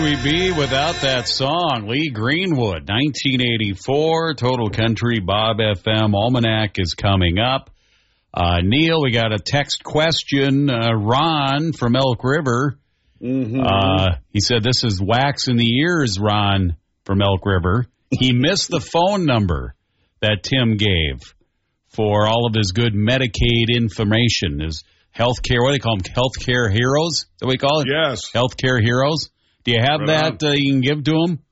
would we be without that song? Lee Greenwood, 1984, Total Country, Bob FM. Almanac is coming up. Neil, we got a text question. Ron from Elk River. He said, this is wax in the ears, Ron from Elk River. He missed the phone number that Tim gave for all of his good Medicaid information. His healthcare, what do they call them? Healthcare heroes? Is that what we call it? Yes. Healthcare heroes. Do you have that you can give to him?